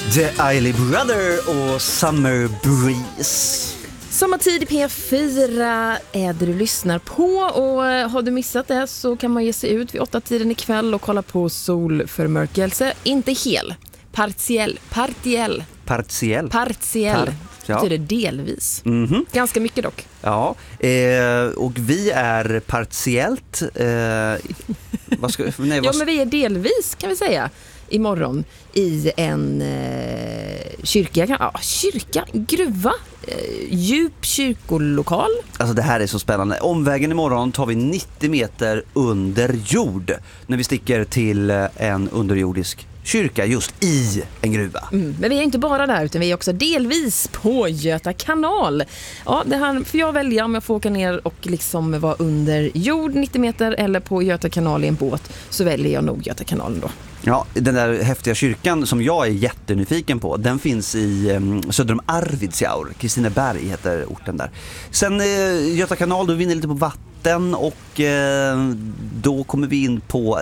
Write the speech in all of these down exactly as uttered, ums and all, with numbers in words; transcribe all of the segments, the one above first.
The Isley Brother och Summer Breeze. Sommartid i P fyra är det du lyssnar på, och har du missat det så kan man ge sig ut vid åtta tiden ikväll och kolla på solförmörkelse. Inte hel, partiell, partiell. Partiell. Partiell. Par- ja. Betyder delvis. Mm-hmm. Ganska mycket dock. Ja, eh, och vi är partiellt... Eh, vad ska, nej, vad... Ja, men vi är delvis, kan vi säga, imorgon i en eh, kyrka, ja, kyrka, gruva, eh, djup kyrkolokal. Alltså det här är så spännande. Omvägen imorgon tar vi nittio meter under jord när vi sticker till en underjordisk kyrka just i en gruva. Mm, men vi är inte bara där, utan vi är också delvis på Göta kanal. Ja, det här får jag välja om jag får åka ner och liksom vara under jord nittio meter eller på Göta kanal i en båt, så väljer jag nog Göta kanalen då. Ja, den där häftiga kyrkan som jag är jättenyfiken på, den finns i um, söder om Arvidsjaur. Kristineberg heter orten där. Sen eh, Göta kanal, då vinner lite på vatten och eh, då kommer vi in på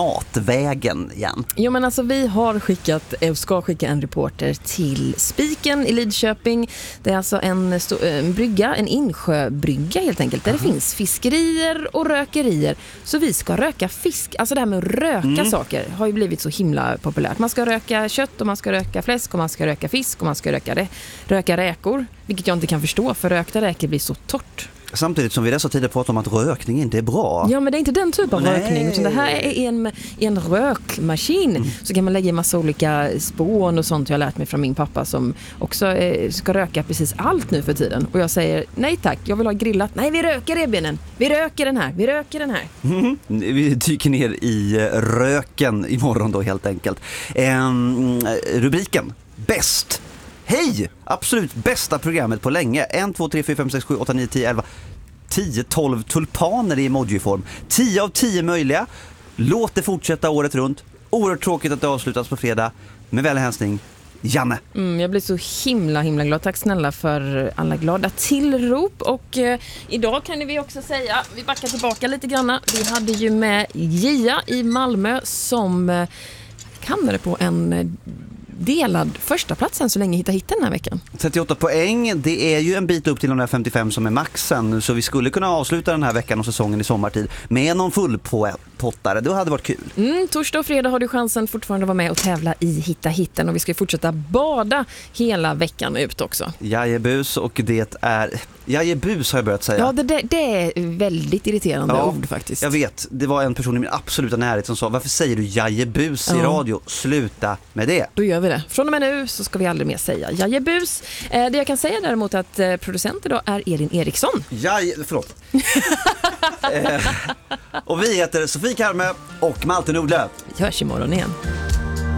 matvägen igen. Jo, men alltså vi har skickat och ska skicka en reporter till Spiken i Lidköping. Det är alltså en, sto- en brygga, en insjöbrygga helt enkelt, där det finns fiskerier och rökerier. Så vi ska röka fisk. Alltså det här med att röka mm. saker har ju blivit så himla populärt. Man ska röka kött och man ska röka fläsk och man ska röka fisk och man ska röka, rä- röka räkor. Vilket jag inte kan förstå, för rökta räkor blir så torrt. Samtidigt som vi dessa tider pratar om att rökning inte är bra. Ja, men det är inte den typ av Nej. rökning, utan det här är en, en rökmaskin. Mm. Så kan man lägga en massa olika spån och sånt jag har lärt mig från min pappa, som också eh, ska röka precis allt nu för tiden. Och jag säger, nej tack, jag vill ha grillat. Nej, vi röker revbenen. Vi röker den här, vi röker den här. Mm. Vi dyker ner i röken imorgon då helt enkelt. Ehm, rubriken, bäst. Hej! Absolut bästa programmet på länge. ett, två, tre, fyra, fem, sex, sju, åtta, nio, tio, elva, tio, tolv tulpaner i emojiform. tio av tio möjliga. Låt det fortsätta året runt. Oerhört tråkigt att det avslutas på fredag. Med väl hälsning, Janne. Mm, jag blir så himla, himla glad. Tack snälla för alla glada tillrop. Och eh, idag kan vi också säga, vi backar tillbaka lite grann. Vi hade ju med Gia i Malmö som eh, hamnade på en... Eh, delad första platsen så länge hitta hitten den här veckan. trettioåtta poäng, det är ju en bit upp till de där femtiofem som är maxen, så vi skulle kunna avsluta den här veckan och säsongen i sommartid med någon fullpottare. Det hade varit kul. Mm, torsdag och fredag har du chansen fortfarande att vara med och tävla i hitta hitten, och vi ska fortsätta bada hela veckan ut också. Jajebus, och det är jajebus har jag börjat säga. Ja, det, det, det är väldigt irriterande ja, ord faktiskt. Jag vet, det var en person i min absoluta närhet som sa, varför säger du jajebus ja. i radio? Sluta med det. Då gör vi det. Från och med nu så ska vi aldrig mer säga jajebus. Eh, det jag kan säga däremot att eh, producent idag är Elin Eriksson. Jaj, förlåt. eh, och vi heter Sofie Karme och Malte Nordlöf. Vi hörs imorgon igen.